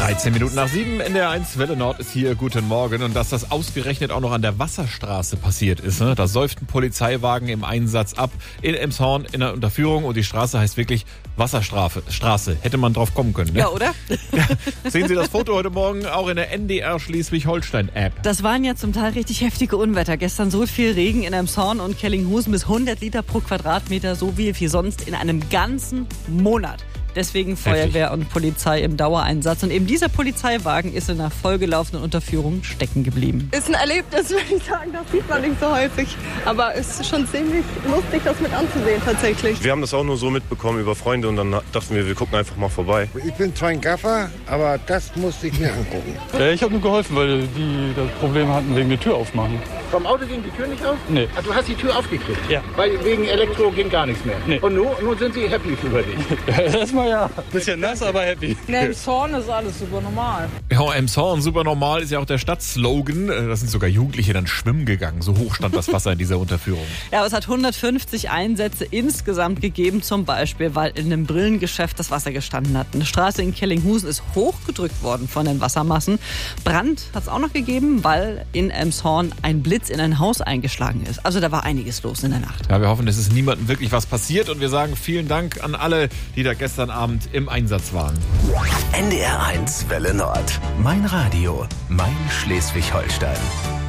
7:13 NDR1 Welle Nord ist hier. Guten Morgen. Und dass das ausgerechnet auch noch an der Wasserstraße passiert ist. Ne? Da säuft ein Polizeiwagen im Einsatz ab in Elmshorn in der Unterführung. Und die Straße heißt wirklich Wasserstraße. Hätte man drauf kommen können. Ne? Ja, oder? Ja. Sehen Sie das Foto heute Morgen auch in der NDR Schleswig-Holstein-App. Das waren ja zum Teil richtig heftige Unwetter. Gestern so viel Regen in Elmshorn und Kellinghusen bis 100 Liter pro Quadratmeter. So viel wie sonst in einem ganzen Monat. Deswegen Feuerwehr und Polizei im Dauereinsatz. Und eben dieser Polizeiwagen ist in einer vollgelaufenen Unterführung stecken geblieben. Ist ein Erlebnis, würde ich sagen. Das sieht man nicht so häufig. Aber es ist schon ziemlich lustig, das mit anzusehen tatsächlich. Wir haben das auch nur so mitbekommen über Freunde und dann dachten wir gucken einfach mal vorbei. Ich bin zwar ein Gaffer, aber das musste ich mir angucken. Ich habe nur geholfen, weil die das Problem hatten wegen der Tür aufmachen. Vom Auto ging die Tür nicht auf? Nee. Also du hast die Tür aufgekriegt? Ja. Weil wegen Elektro ging gar nichts mehr? Nee. Und nun sind sie happy über dich? Erstmal ja. Bisschen nass, aber happy. In Elmshorn ist alles super normal. Ja, Elmshorn, super normal, ist ja auch der Stadtslogan. Da sind sogar Jugendliche dann schwimmen gegangen. So hoch stand das Wasser in dieser Unterführung. Ja, aber es hat 150 Einsätze insgesamt gegeben. Zum Beispiel, weil in einem Brillengeschäft das Wasser gestanden hat. Eine Straße in Kellinghusen ist hochgedrückt worden von den Wassermassen. Brand hat es auch noch gegeben, weil in Elmshorn ein Blitz in ein Haus eingeschlagen ist. Also da war einiges los in der Nacht. Ja, wir hoffen, es ist niemandem wirklich was passiert. Und wir sagen vielen Dank an alle, die da gestern Abend im Einsatz waren. NDR1 Welle Nord. Mein Radio, mein Schleswig-Holstein.